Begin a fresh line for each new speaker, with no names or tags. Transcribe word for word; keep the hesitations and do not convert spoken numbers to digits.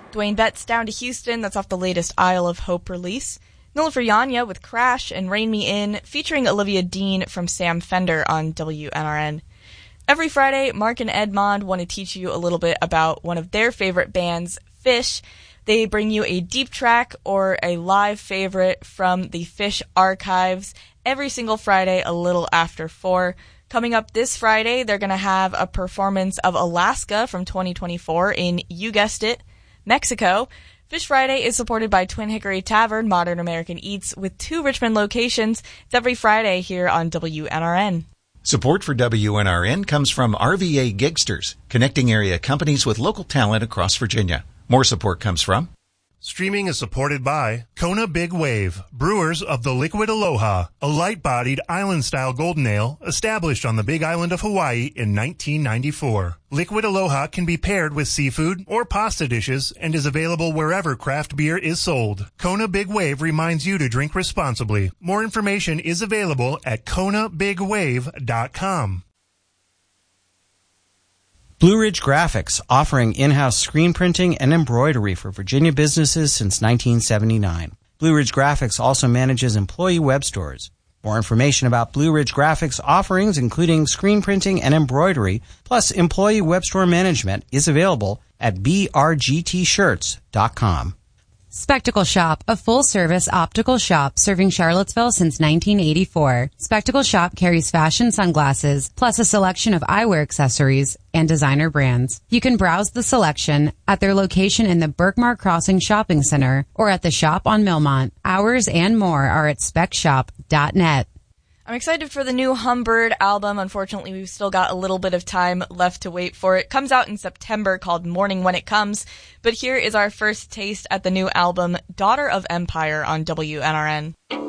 Dwayne Betts Down to Houston, that's off the latest Isle of Hope release. Nilüfer Yanya with Crash and Rein Me In, featuring Olivia Dean from Sam Fender on W N R N. Every Friday, Mark and Edmond want to teach you a little bit about one of their favorite bands, Phish. They bring you a deep track or a live favorite from the Phish archives every single Friday a little after four. Coming up this Friday, they're going to have a performance of Alaska from twenty twenty-four in, you guessed it, Mexico. Phish Friday is supported by Twin Hickory Tavern, Modern American Eats, with two Richmond locations. It's every Friday here on W N R N.
Support for W N R N comes from R V A Gigsters, connecting area companies with local talent across Virginia. More support comes from...
Streaming is supported by Kona Big Wave, brewers of the Liquid Aloha, a light-bodied island-style golden ale established on the Big Island of Hawaii in nineteen ninety-four. Liquid Aloha can be paired with seafood or pasta dishes and is available wherever craft beer is sold. Kona Big Wave reminds you to drink responsibly. More information is available at kona big wave dot com.
Blue Ridge Graphics, offering in-house screen printing and embroidery for Virginia businesses since nineteen seventy-nine. Blue Ridge Graphics also manages employee web stores. More information about Blue Ridge Graphics offerings, including screen printing and embroidery, plus employee web store management, is available at b r g t shirts dot com.
Spectacle Shop, a full-service optical shop serving Charlottesville since nineteen eighty-four. Spectacle Shop carries fashion sunglasses, plus a selection of eyewear accessories and designer brands. You can browse the selection at their location in the Berkmar Crossing Shopping Center or at the shop on Millmont. Hours and more are at spec shop dot net.
I'm excited for the new Humbird album. Unfortunately, we've still got a little bit of time left to wait for it. It comes out in September, called Morning When It Comes. But here is our first taste at the new album, Daughter of Empire, on W N R N.